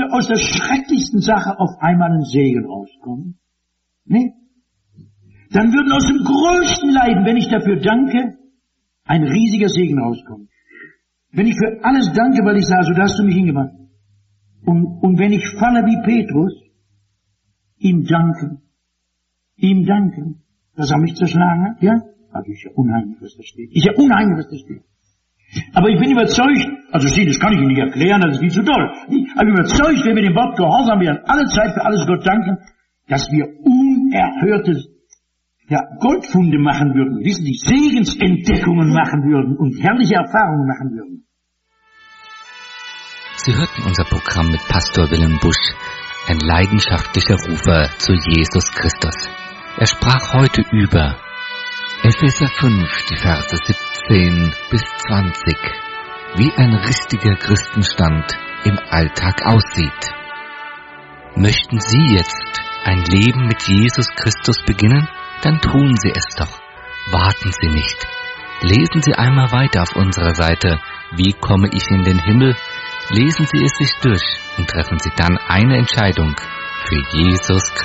würde aus der schrecklichsten Sache auf einmal ein Segen rauskommen? Ne? Dann würden aus dem größten Leiden, wenn ich dafür danke, ein riesiger Segen rauskommen. Wenn ich für alles danke, weil ich sage, so da hast du mich hingebracht. Und wenn ich falle wie Petrus, ihm danken. Dass er mich zerschlagen hat, ja? Also ist ja unheimlich, was da steht. Aber ich bin überzeugt, also Sie, das kann ich Ihnen nicht erklären, das ist viel zu toll. Aber ich bin überzeugt, wenn wir dem Wort gehorsam werden, alle Zeit für alles Gott danken, dass wir unerhörte Goldfunde machen würden, wissen Sie, Segensentdeckungen machen würden und herrliche Erfahrungen machen würden. Sie hörten unser Programm mit Pastor Willem Busch, ein leidenschaftlicher Rufer zu Jesus Christus. Er sprach heute über Epheser 5, die Verse 17 bis 20, wie ein richtiger Christenstand im Alltag aussieht. Möchten Sie jetzt ein Leben mit Jesus Christus beginnen? Dann tun Sie es doch. Warten Sie nicht. Lesen Sie einmal weiter auf unserer Seite, wie komme ich in den Himmel? Lesen Sie es sich durch und treffen Sie dann eine Entscheidung für Jesus Christus.